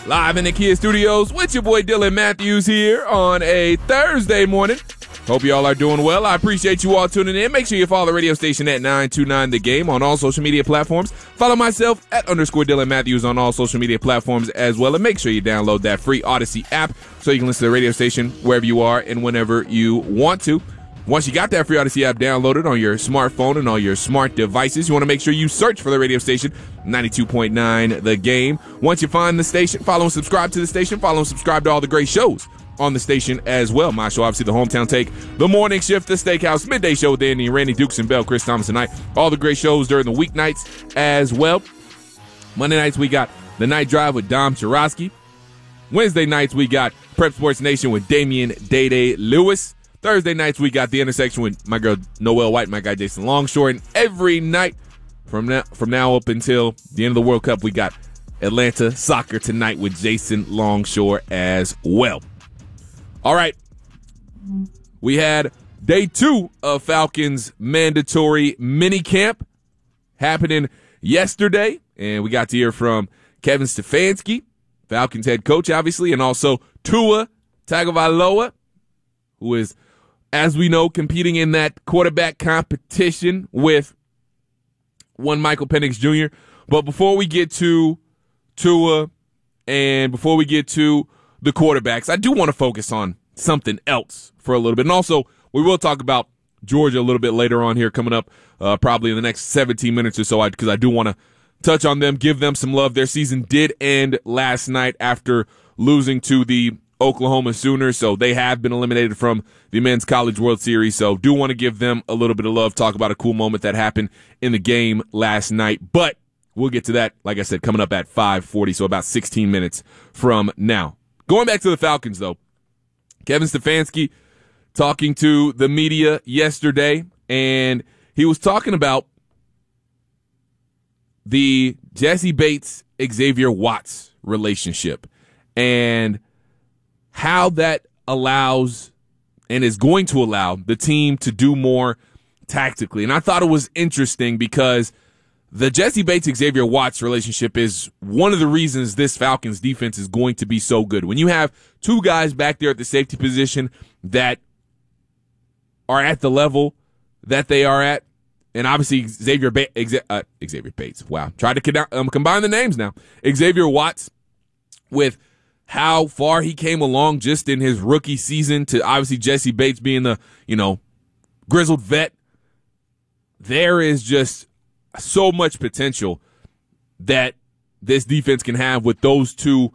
Live in the Kia Studios with your boy Dylan Matthews here on a Thursday morning. Hope you all are doing well. I appreciate you all tuning in. Make sure you follow the radio station at 929 The Game on all social media platforms. Follow myself at _Dylan Matthews on all social media platforms as well. And make sure you download that free Odyssey app so you can listen to the radio station wherever you are and whenever you want to. Once you got that free Odyssey app downloaded on your smartphone and all your smart devices, you want to make sure you search for the radio station, 92.9 The Game. Once you find the station, follow and subscribe to the station. Follow and subscribe to all the great shows on the station as well. My show, obviously, the Hometown Take, the Morning Shift, the Steakhouse, Midday Show with Andy and Randy, Dukes and Bell, Chris Thomas and I. All the great shows during the weeknights as well. Monday nights, we got The Night Drive with Dom Churosky. Wednesday nights, we got Prep Sports Nation with Damian Day Lewis. Thursday nights, we got The Intersection with my girl Noelle White, my guy Jason Longshore. And every night from now up until the end of the World Cup, we got Atlanta Soccer Tonight with Jason Longshore as well. All right. We had day 2 of Falcons mandatory mini camp happening yesterday. And we got to hear from Kevin Stefanski, Falcons head coach, obviously, and also Tua Tagovailoa, who is, as we know, competing in that quarterback competition with one Michael Penix Jr. But before we get to Tua and before we get to the quarterbacks, I do want to focus on something else for a little bit. And also, we will talk about Georgia a little bit later on here coming up probably in the next 17 minutes or so because I do want to touch on them, give them some love. Their season did end last night after losing to the Oklahoma Sooners, so they have been eliminated from the Men's College World Series, so do want to give them a little bit of love, talk about a cool moment that happened in the game last night, but we'll get to that, like I said, coming up at 5:40, so about 16 minutes from now. Going back to the Falcons, though, Kevin Stefanski talking to the media yesterday, and he was talking about the Jessie Bates-Xavier Watts relationship, and how that allows and is going to allow the team to do more tactically. And I thought it was interesting because the Jessie Bates-Xavier Watts relationship is one of the reasons this Falcons defense is going to be so good. When you have two guys back there at the safety position that are at the level that they are at, and obviously Xavier Bates, wow, tried to combine the names now. Xavier Watts, with how far he came along just in his rookie season to obviously Jessie Bates being the, grizzled vet. There is just so much potential that this defense can have with those two,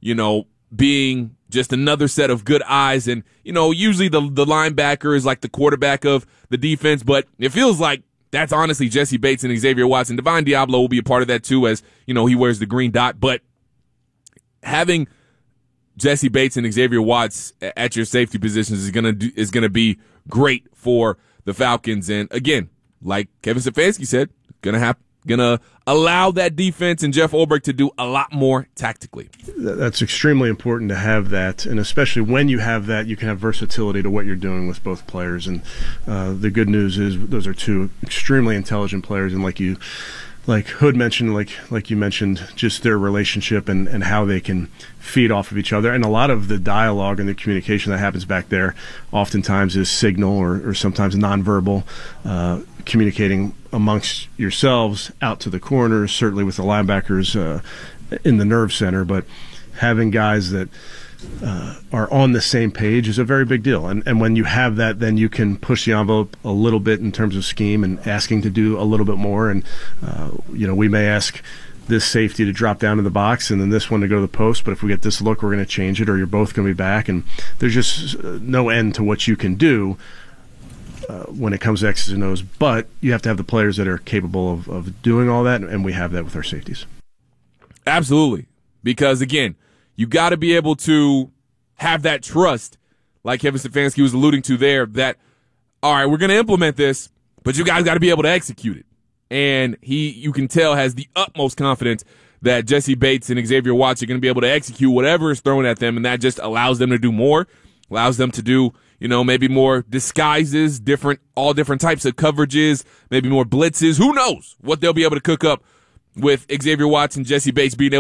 being just another set of good eyes. And, usually the linebacker is like the quarterback of the defense, but it feels like that's honestly Jessie Bates and Xavier Watts. And Divine Diablo will be a part of that too, as, he wears the green dot. But having Jessie Bates and Xavier Watts at your safety positions is gonna be great for the Falcons. And again, like Kevin Stefanski said, gonna allow that defense and Jeff Ulbrich to do a lot more tactically. That's extremely important to have that, and especially when you have that, you can have versatility to what you're doing with both players. And the good news is those are two extremely intelligent players, and like Hood mentioned, like you mentioned, just their relationship and how they can feed off of each other. And a lot of the dialogue and the communication that happens back there oftentimes is signal or sometimes nonverbal, communicating amongst yourselves out to the corners, certainly with the linebackers in the nerve center. But having guys that are on the same page is a very big deal. And when you have that, then you can push the envelope a little bit in terms of scheme and asking to do a little bit more. And, we may ask this safety to drop down to the box and then this one to go to the post, but if we get this look, we're going to change it, or you're both going to be back. And there's just no end to what you can do when it comes to X's and O's. But you have to have the players that are capable of doing all that, and we have that with our safeties. Absolutely. Because, again, you got to be able to have that trust, like Kevin Stefanski was alluding to there, that, all right, we're going to implement this, but you guys got to be able to execute it. And you can tell, has the utmost confidence that Jessie Bates and Xavier Watts are going to be able to execute whatever is thrown at them, and that just allows them to do more, allows them to do, maybe more disguises, all different types of coverages, maybe more blitzes. Who knows what they'll be able to cook up with Xavier Watts and Jessie Bates being able